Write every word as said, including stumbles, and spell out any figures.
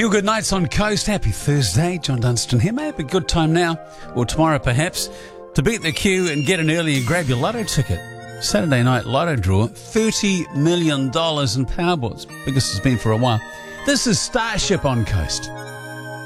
Feel good nights on Coast. Happy Thursday. John Dunstan here. Maybe a good time now, or tomorrow perhaps, to beat the queue and get in early and grab your lotto ticket. Saturday night lotto draw, thirty million dollars in Powerballs. Biggest it's been for a while. This is Starship on Coast.